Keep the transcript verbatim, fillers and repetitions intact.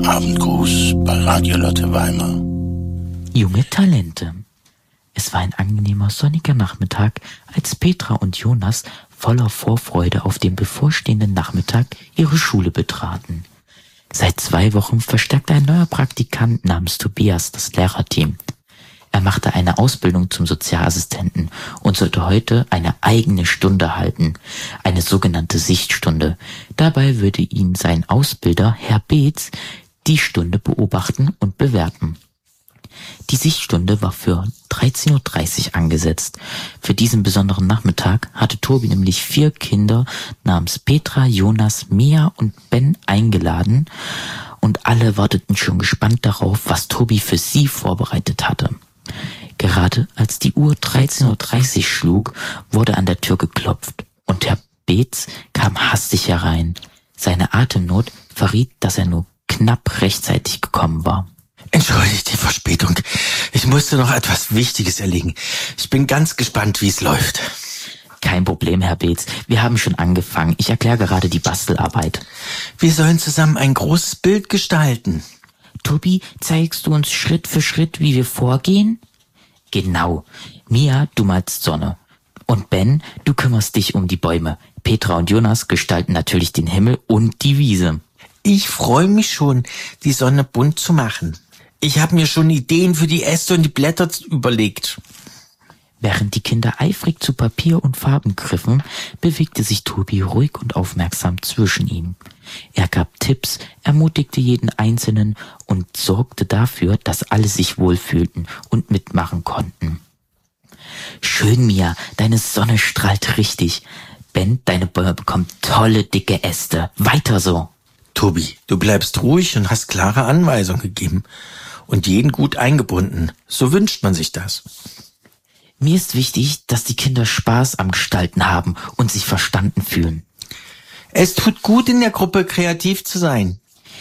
Der Abendgruß bei Radio Lotte Weimar. Junge Talente. Es war ein angenehmer sonniger Nachmittag, als Petra und Jonas voller Vorfreude auf den bevorstehenden Nachmittag ihre Schule betraten. Seit zwei Wochen verstärkte ein neuer Praktikant namens Tobias das Lehrerteam. Er machte eine Ausbildung zum Sozialassistenten und sollte heute eine eigene Stunde halten, eine sogenannte Sichtstunde. Dabei würde ihn sein Ausbilder, Herr Beetz, die Stunde beobachten und bewerten. Die Sichtstunde war für dreizehn Uhr dreißig angesetzt. Für diesen besonderen Nachmittag hatte Tobi nämlich vier Kinder namens Petra, Jonas, Mia und Ben eingeladen und alle warteten schon gespannt darauf, was Tobi für sie vorbereitet hatte. Gerade als die Uhr dreizehn Uhr dreißig schlug, wurde an der Tür geklopft und Herr Beetz kam hastig herein. Seine Atemnot verriet, dass er nur knapp rechtzeitig gekommen war. Entschuldigt die Verspätung. Ich musste noch etwas Wichtiges erledigen. Ich bin ganz gespannt, wie es läuft. Kein Problem, Herr Beetz. Wir haben schon angefangen. Ich erkläre gerade die Bastelarbeit. Wir sollen zusammen ein großes Bild gestalten. Tobi, zeigst du uns Schritt für Schritt, wie wir vorgehen? Genau. Mia, du malst Sonne. Und Ben, du kümmerst dich um die Bäume. Petra und Jonas gestalten natürlich den Himmel und die Wiese. Ich freue mich schon, die Sonne bunt zu machen. Ich habe mir schon Ideen für die Äste und die Blätter überlegt. Während die Kinder eifrig zu Papier und Farben griffen, bewegte sich Tobi ruhig und aufmerksam zwischen ihnen. Er gab Tipps, ermutigte jeden Einzelnen und sorgte dafür, dass alle sich wohlfühlten und mitmachen konnten. Schön, Mia, deine Sonne strahlt richtig. Ben, deine Bäume bekommen tolle, dicke Äste. Weiter so. Tobi, du bleibst ruhig und hast klare Anweisungen gegeben und jeden gut eingebunden. So wünscht man sich das. Mir ist wichtig, dass die Kinder Spaß am Gestalten haben und sich verstanden fühlen. Es tut gut, in der Gruppe kreativ zu sein.